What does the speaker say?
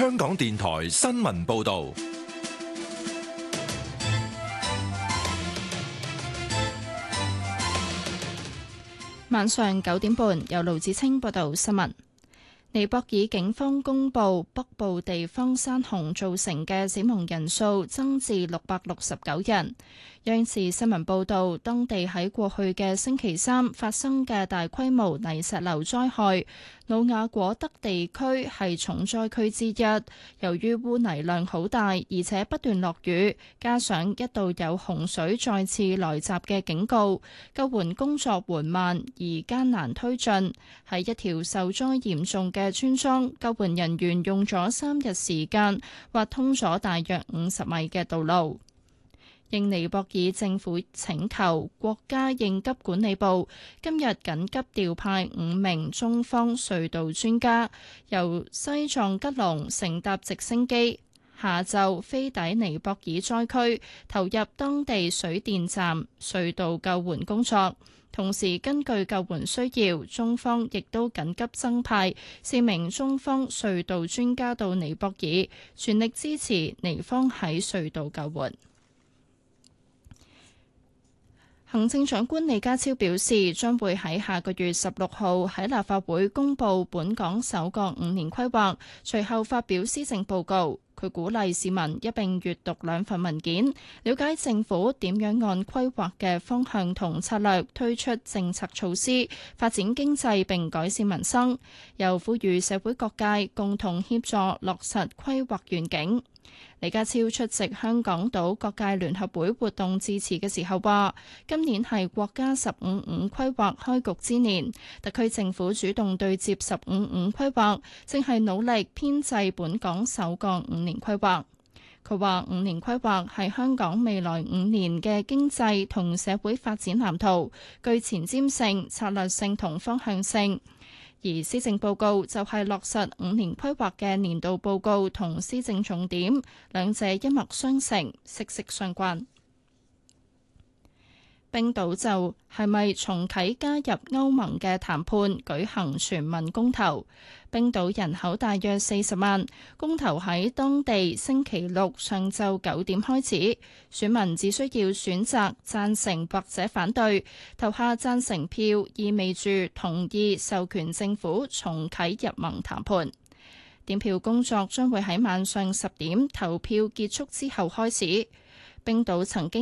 香港電台新聞報道。 晚上9點半，由盧子清報道新聞。尼泊爾警方公布北部地方山洪造成嘅死亡人數增至669人。央視新聞報道，當地喺過去嘅星期三發生嘅大規模泥石流災害，努亞果德地區係重災區之一。由於污泥量好大，而且不斷落雨，加上一度有洪水再次來襲嘅警告，救援工作緩慢而艱難推進。喺一條受災嚴重嘅村莊，救援人員用咗3日時間挖通咗大約50米嘅道路。應尼泊爾政府請求，國家應急管理部今日緊急調派5名中方隧道專家，由西藏吉隆乘搭直升機，下晝飛抵尼泊爾災區，投入當地水電站隧道救援工作。同時，根據救援需要，中方亦都緊急增派4名中方隧道專家到尼泊爾，全力支持尼方喺隧道救援。行政長官李家超表示，將會喺下個月16號喺立法會公布本港首個5年規劃，隨後發表施政報告。佢鼓勵市民一並閱讀2份文件，了解政府點樣按規劃嘅方向同策略推出政策措施，發展經濟並改善民生。又呼籲社會各界共同協助落實規劃願景。李家超出席香港島各界聯合會活動致辭嘅時候話，今年係國家15五規劃開局之年，特區政府主動對接15五規劃，正係努力編製本港首個5年規劃。佢話5年規劃係香港未來5年嘅經濟同社會發展藍圖，具前瞻性、策略性同方向性。而施政報告就係落實5年規劃嘅年度報告同施政重點，兩者一脈相承，息息相關。冰島就係咪重啟加入歐盟嘅談判舉行全民公投。冰島人口大約40萬，公投喺當地星期六上晝9點開始，選民只需要選擇贊成或者反對，投下贊成票意味住同意授權政府重啟入盟談判。點票工作將會喺晚上10點投票結束之後開始。冰島曾經